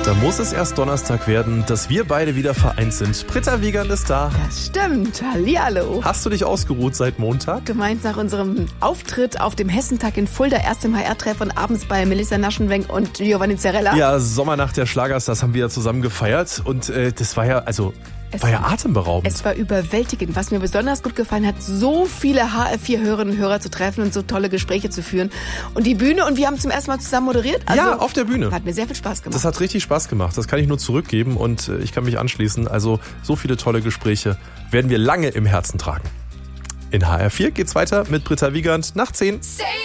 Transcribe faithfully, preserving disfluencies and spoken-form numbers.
Da muss es erst Donnerstag werden, dass wir beide wieder vereint sind. Britta Wiegand ist da. Das stimmt. Hallihallo. Hast du dich ausgeruht seit Montag? Du meinst nach unserem Auftritt auf dem Hessentag in Fulda, erst im H R-Treff und abends bei Melissa Naschenwenk und Giovanni Zarella? Ja, Sommernacht der Schlagers, das haben wir ja zusammen gefeiert. Und äh, das war ja, also... Es war ja atemberaubend. Es war überwältigend. Was mir besonders gut gefallen hat, so viele H R vier Hörerinnen und Hörer zu treffen und so tolle Gespräche zu führen. Und die Bühne, und wir haben zum ersten Mal zusammen moderiert. Also ja, auf der Bühne. Hat mir sehr viel Spaß gemacht. Das hat richtig Spaß gemacht. Das kann ich nur zurückgeben und ich kann mich anschließen. Also so viele tolle Gespräche werden wir lange im Herzen tragen. In H R vier geht's weiter mit Britta Wiegand nach zehn.